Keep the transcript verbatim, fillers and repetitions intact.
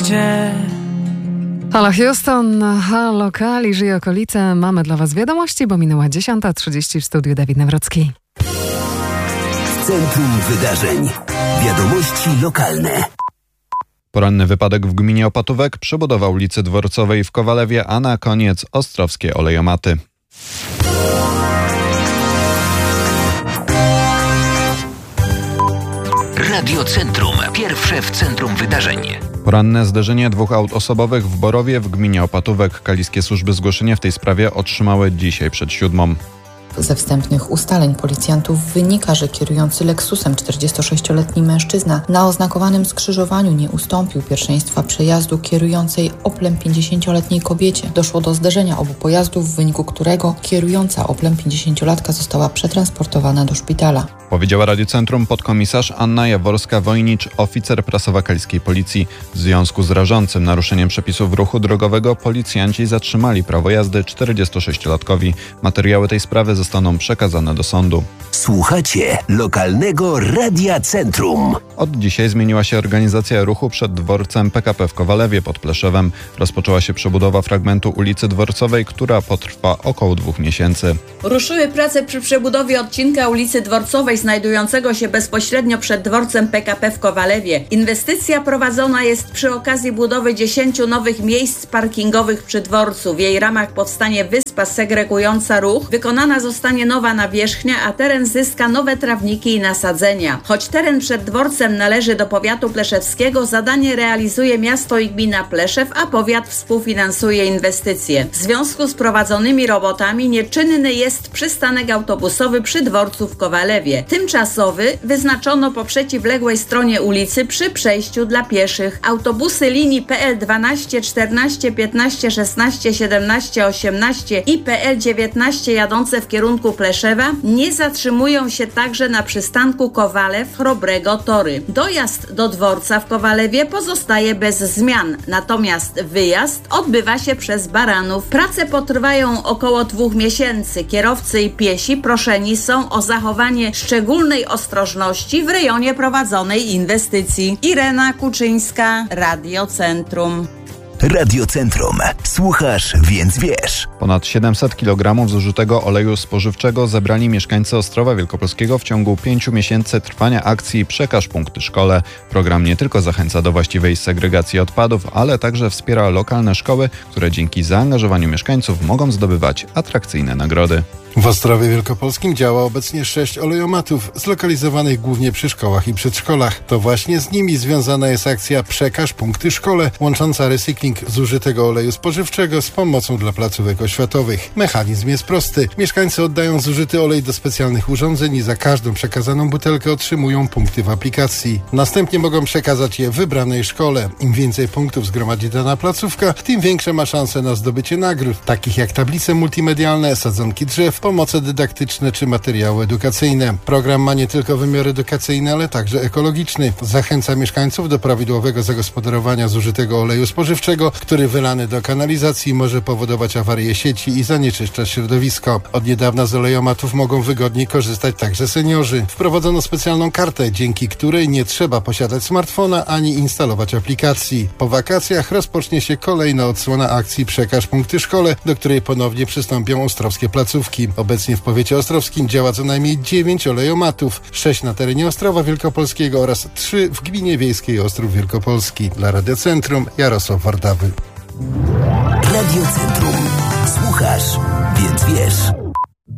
gdzie. Halo Houston, halo Kalisz i okolice. Mamy dla Was wiadomości, bo minęła dziesiąta trzydzieści w studiu Dawid Nawrocki. W centrum wydarzeń. Wiadomości lokalne. Poranny wypadek w gminie Opatówek, przebudowa ulicy Dworcowej w Kowalewie, a na koniec ostrowskie olejomaty. Radio Centrum. Pierwsze w centrum wydarzeń. Poranne zderzenie dwóch aut osobowych w Borowie w gminie Opatówek. Kaliskie służby zgłoszenie w tej sprawie otrzymały dzisiaj przed siódmą. Ze wstępnych ustaleń policjantów wynika, że kierujący Lexusem czterdziestosześcioletni mężczyzna na oznakowanym skrzyżowaniu nie ustąpił pierwszeństwa przejazdu kierującej Oplem pięćdziesięcioletniej kobiecie. Doszło do zderzenia obu pojazdów, w wyniku którego kierująca Oplem pięćdziesięciolatka została przetransportowana do szpitala. Powiedziała Radio Centrum podkomisarz Anna Jaworska-Wojnicz, oficer prasowa kaliskiej policji. W związku z rażącym naruszeniem przepisów ruchu drogowego policjanci zatrzymali prawo jazdy czterdziestosześciolatkowi. Materiały tej sprawy zostaną przekazane do sądu. Słuchacie lokalnego Radia Centrum. Od dzisiaj zmieniła się organizacja ruchu przed dworcem P K P w Kowalewie pod Pleszewem. Rozpoczęła się przebudowa fragmentu ulicy Dworcowej, która potrwa około dwóch miesięcy. Ruszyły prace przy przebudowie odcinka ulicy Dworcowej znajdującego się bezpośrednio przed dworcem P K P w Kowalewie. Inwestycja prowadzona jest przy okazji budowy dziesięciu nowych miejsc parkingowych przy dworcu. W jej ramach powstanie wyspa segregująca ruch. Wykonana zostanie nowa nawierzchnia, a teren zyska nowe trawniki i nasadzenia. Choć teren przed dworcem należy do powiatu pleszewskiego, zadanie realizuje miasto i gmina Pleszew, a powiat współfinansuje inwestycje. W związku z prowadzonymi robotami nieczynny jest przystanek autobusowy przy dworcu w Kowalewie. Tymczasowy wyznaczono po przeciwległej stronie ulicy przy przejściu dla pieszych. Autobusy linii P L dwanaście, czternaście, piętnaście, szesnaście, siedemnaście, osiemnaście i P L dziewiętnaście jadące w kierunku Pleszewa nie zatrzymują się także na przystanku Kowalew, Chrobrego, Tory. Dojazd do dworca w Kowalewie pozostaje bez zmian, natomiast wyjazd odbywa się przez Baranów. Prace potrwają około dwóch miesięcy. Kierowcy i piesi proszeni są o zachowanie szczególnej ostrożności w rejonie prowadzonej inwestycji. Irena Kuczyńska, Radio Centrum. Radio Centrum. Słuchasz, więc wiesz. Ponad siedemset kilogramów zużytego oleju spożywczego zebrali mieszkańcy Ostrowa Wielkopolskiego w ciągu pięciu miesięcy trwania akcji Przekaż punkty szkole. Program nie tylko zachęca do właściwej segregacji odpadów, ale także wspiera lokalne szkoły, które dzięki zaangażowaniu mieszkańców mogą zdobywać atrakcyjne nagrody. W Ostrowie Wielkopolskim działa obecnie sześć olejomatów, zlokalizowanych głównie przy szkołach i przedszkolach. To właśnie z nimi związana jest akcja Przekaż punkty szkole, łącząca recykling zużytego oleju spożywczego z pomocą dla placówek oświatowych. Mechanizm jest prosty. Mieszkańcy oddają zużyty olej do specjalnych urządzeń i za każdą przekazaną butelkę otrzymują punkty w aplikacji. Następnie mogą przekazać je wybranej szkole. Im więcej punktów zgromadzi dana placówka, tym większe ma szanse na zdobycie nagród, takich jak tablice multimedialne, sadzonki drzew, pomoce dydaktyczne czy materiały edukacyjne. Program ma nie tylko wymiar edukacyjny, ale także ekologiczny. Zachęca mieszkańców do prawidłowego zagospodarowania zużytego oleju spożywczego, który wylany do kanalizacji może powodować awarię sieci i zanieczyszczać środowisko. Od niedawna z olejomatów mogą wygodniej korzystać także seniorzy. Wprowadzono specjalną kartę, dzięki której nie trzeba posiadać smartfona ani instalować aplikacji. Po wakacjach rozpocznie się kolejna odsłona akcji Przekaż punkty szkole, do której ponownie przystąpią ostrowskie placówki. Obecnie w powiecie ostrowskim działa co najmniej dziewięć olejomatów, sześć na terenie Ostrowa Wielkopolskiego oraz trzy w gminie wiejskiej Ostrów Wielkopolski. Dla Radio Centrum Jarosław Wardawy. Radio Centrum. Słuchasz, więc wiesz.